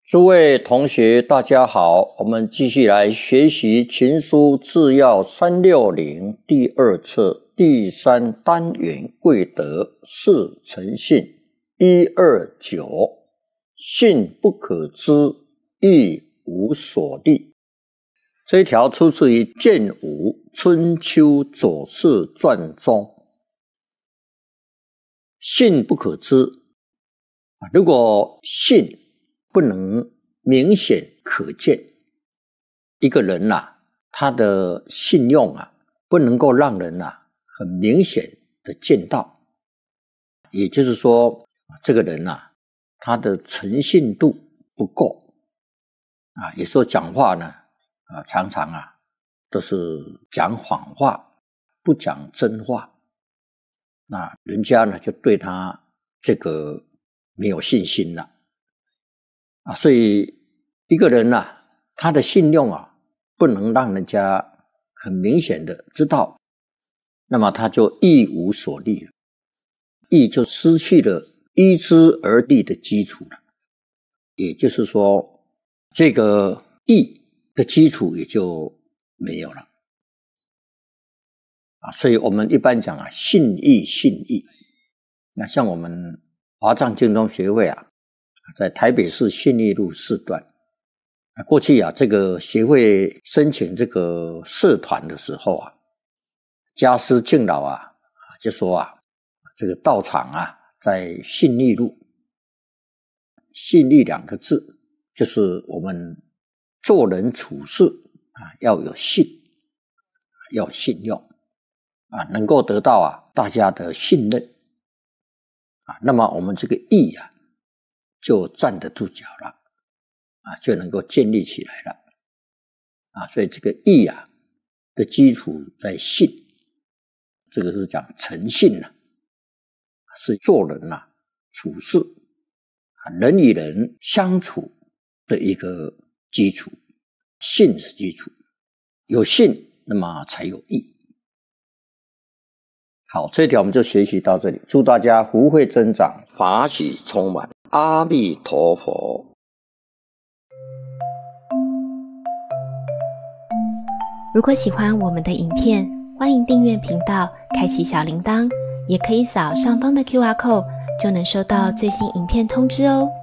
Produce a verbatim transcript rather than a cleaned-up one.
诸位同学大家好，我们继续来学习群书治要三六零第二册第三单元贵德是诚信一二九，信不可知，亦无所立。这一条出自于建武春秋左氏传中。信不可知，如果信不能明显可见，一个人啊，他的信用啊，不能够让人啊很明显的见到，也就是说，这个人啊，他的诚信度不够啊，也说讲话呢，啊，常常啊都是讲谎话，不讲真话，那人家呢就对他这个没有信心了。啊，所以一个人啊，他的信用啊，不能让人家很明显的知道，那么他就亦无所立了，亦就失去了依之而立的基础了。也就是说，这个义的基础也就没有了。啊，所以我们一般讲啊，信义信义。那像我们华藏精通学会啊，在台北市信义路四段，过去啊，这个协会申请这个社团的时候啊，家师敬老啊，就说啊，这个道场啊，在信义路，信义两个字，就是我们做人处事啊，要有信，要有信用啊，能够得到啊大家的信任啊，那么我们这个义啊，就站得住脚了啊，就能够建立起来了啊，所以这个义啊的基础在信，这个是讲诚信啊，是做人啊处事啊，人与人相处的一个基础，信是基础，有信那么才有义。好，这一条我们就学习到这里，祝大家福慧增长，法喜充满。阿弥陀佛。 如果喜欢我们的影片，欢迎订阅频道，开启小铃铛，也可以扫上方的 Q R code， 就能收到最新影片通知哦。